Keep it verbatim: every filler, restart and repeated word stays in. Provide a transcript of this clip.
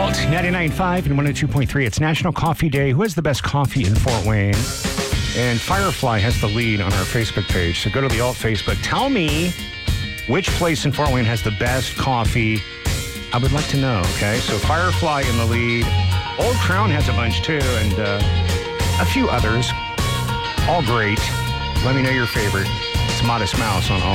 Alt ninety-nine point five and one oh two point three. It's National Coffee Day. Who has the best coffee in Fort Wayne? And Firefly has the lead on our Facebook page. So go to the Alt Facebook. Tell me which place in Fort Wayne has the best coffee. I would like to know, okay? So Firefly in the lead. Old Crown has a bunch too, and uh, a few others. All great. Let me know your favorite. It's Modest Mouse on Alt.